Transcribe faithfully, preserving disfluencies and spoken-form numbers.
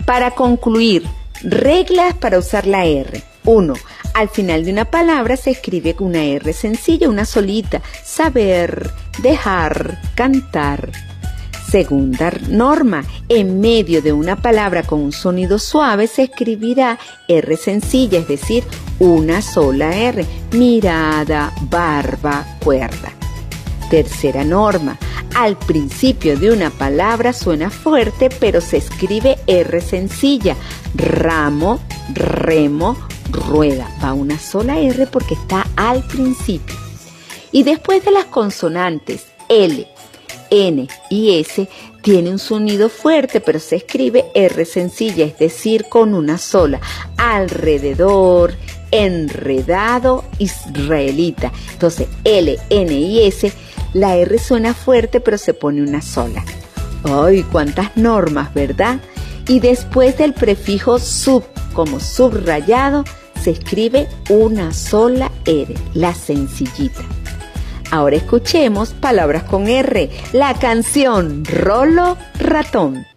Para concluir, reglas para usar la R. uno. Al final de una palabra se escribe con una R sencilla, una solita. Saber, dejar, cantar. Segunda norma, en medio de una palabra con un sonido suave se escribirá R sencilla, es decir, una sola R. Mirada, barba, cuerda. Tercera norma, al principio de una palabra suena fuerte, pero se escribe R sencilla. Ramo, remo, rueda. Va una sola R porque está al principio. Y después de las consonantes L, N y S tiene un sonido fuerte, pero se escribe R sencilla, es decir, con una sola. Alrededor, enredado, israelita. Entonces, L, N y S, la R suena fuerte, pero se pone una sola. ¡Ay, cuántas normas!, ¿verdad? Y después del prefijo sub, como subrayado, se escribe una sola R, la sencillita. Ahora escuchemos palabras con R. La canción Rolo Ratón.